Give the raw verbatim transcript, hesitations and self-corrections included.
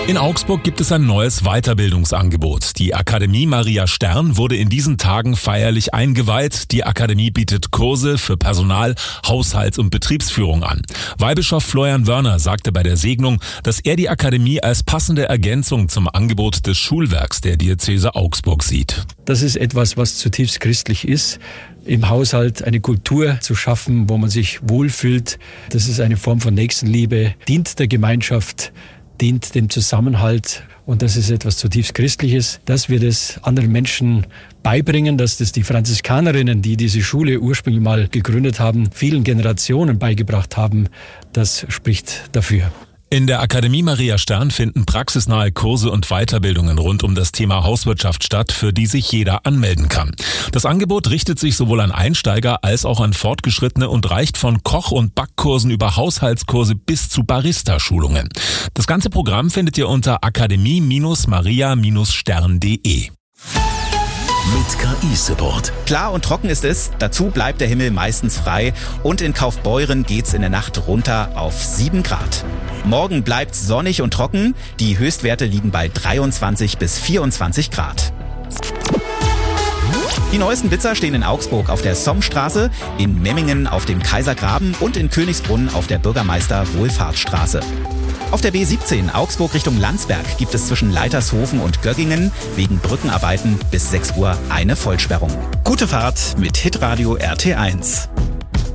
In Augsburg gibt es ein neues Weiterbildungsangebot. Die Akademie Maria Stern wurde in diesen Tagen feierlich eingeweiht. Die Akademie bietet Kurse für Personal, Haushalts- und Betriebsführung an. Weihbischof Florian Wörner sagte bei der Segnung, dass er die Akademie als passende Ergänzung zum Angebot des Schulwerks der Diözese Augsburg sieht. Das ist etwas, was zutiefst christlich ist. Im Haushalt eine Kultur zu schaffen, wo man sich wohlfühlt. Das ist eine Form von Nächstenliebe, dient der Gemeinschaft, dient dem Zusammenhalt, und das ist etwas zutiefst Christliches, dass wir das anderen Menschen beibringen, dass das die Franziskanerinnen, die diese Schule ursprünglich mal gegründet haben, vielen Generationen beigebracht haben. Das spricht dafür. In der Akademie Maria Stern finden praxisnahe Kurse und Weiterbildungen rund um das Thema Hauswirtschaft statt, für die sich jeder anmelden kann. Das Angebot richtet sich sowohl an Einsteiger als auch an Fortgeschrittene und reicht von Koch- und Backkursen über Haushaltskurse bis zu Barista-Schulungen. Das ganze Programm findet ihr unter akademie Maria Stern punkt de. Mit K I-Support. Klar und trocken ist es, dazu bleibt der Himmel meistens frei und in Kaufbeuren geht's in der Nacht runter auf sieben Grad. Morgen bleibt's sonnig und trocken, die Höchstwerte liegen bei dreiundzwanzig bis vierundzwanzig Grad. Die neuesten Blitzer stehen in Augsburg auf der Sommstraße, in Memmingen auf dem Kaisergraben und in Königsbrunn auf der Bürgermeister-Wohlfahrtsstraße. Auf der B siebzehn Augsburg Richtung Landsberg gibt es zwischen Leitershofen und Göggingen wegen Brückenarbeiten bis sechs Uhr eine Vollsperrung. Gute Fahrt mit Hitradio R T eins.